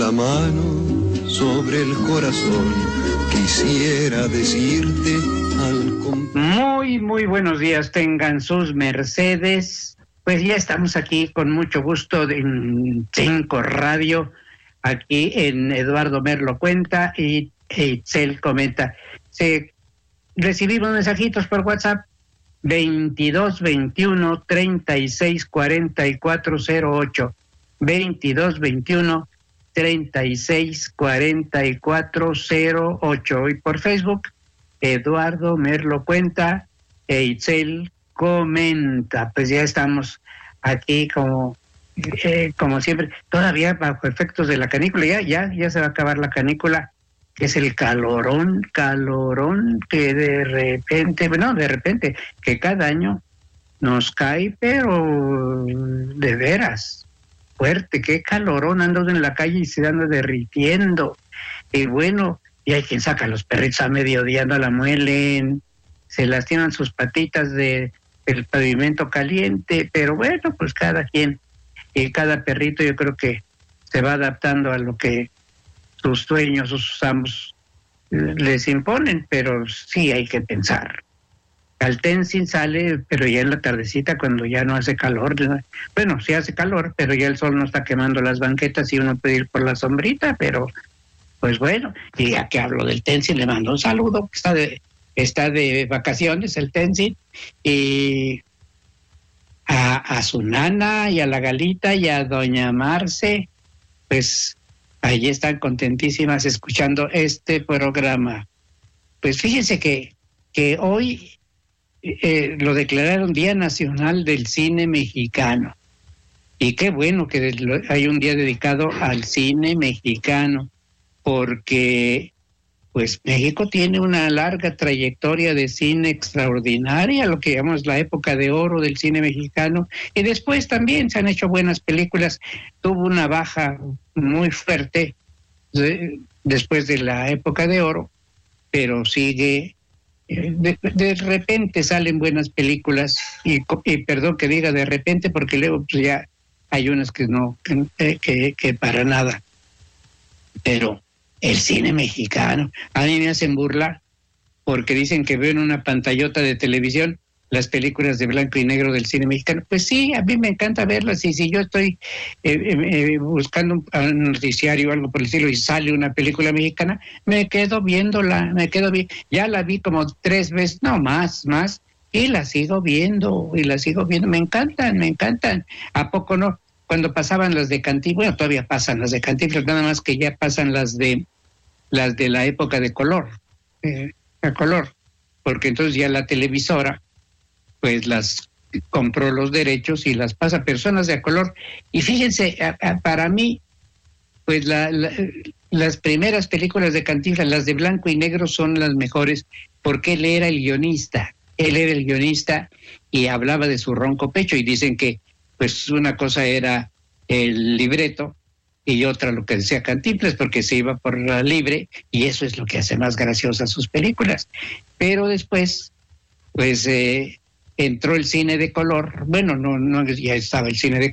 la mano sobre el corazón, quisiera decirte Muy buenos días tengan sus mercedes. Pues ya estamos aquí con mucho gusto en Cinco Radio, aquí en Eduardo Merlo Cuenta y Itzel Comenta. Recibimos mensajitos por WhatsApp 2221 36 44 08, 2221 36 44 08, y por Facebook Eduardo Merlo Cuenta e Itzel Comenta. Pues ya estamos aquí como siempre, todavía bajo efectos de la canícula. Ya se va a acabar la canícula, que es el calorón que de repente, que cada año nos cae, pero de veras fuerte. Qué calorón, ando en la calle y se anda derritiendo. Y bueno, y hay quien saca a los perritos a mediodía, no la muelen, se lastiman sus patitas del pavimento caliente, pero bueno, pues cada quien y cada perrito yo creo que se va adaptando a lo que sus dueños, sus amos les imponen, pero sí hay que pensar. Al Tenzin sale, pero ya en la tardecita, cuando ya no hace calor. Bueno, sí hace calor, pero ya el sol no está quemando las banquetas y uno puede ir por la sombrita, pero pues bueno, y ya que hablo del Tenzin, le mando un saludo, está de vacaciones el Tenzin, y a su nana y a la Galita y a doña Marce, pues allí están contentísimas escuchando este programa. Pues fíjense que hoy lo declararon Día Nacional del Cine Mexicano, y qué bueno que hay un día dedicado al cine mexicano, porque pues México tiene una larga trayectoria de cine extraordinaria, lo que llamamos la época de oro del cine mexicano, y después también se han hecho buenas películas. Tuvo una baja muy fuerte después de la época de oro, pero sigue, de repente salen buenas películas, y perdón que diga de repente, porque luego pues ya hay unas que no, que para nada. Pero el cine mexicano, a mí me hacen burla porque dicen que veo en una pantallota de televisión las películas de blanco y negro del cine mexicano. Pues sí, a mí me encanta verlas, y si yo estoy buscando un noticiario o algo por el estilo y sale una película mexicana, me quedo viéndola, ya la vi como 3 veces, no más, y la sigo viendo, me encantan, ¿a poco no? Cuando pasaban las de Cantinflas, bueno, todavía pasan las de Cantinflas, nada más que ya pasan las de la época de color, porque entonces ya la televisora pues las compró los derechos y las pasa a personas de color. Y fíjense, para mí, pues las primeras películas de Cantinflas, las de blanco y negro, son las mejores, porque él era el guionista y hablaba de su ronco pecho, y dicen que pues una cosa era el libreto y otra lo que decía Cantinflas, porque se iba por la libre, y eso es lo que hace más graciosas sus películas. Pero después, pues entró el cine de color. Bueno, no, ya estaba el cine de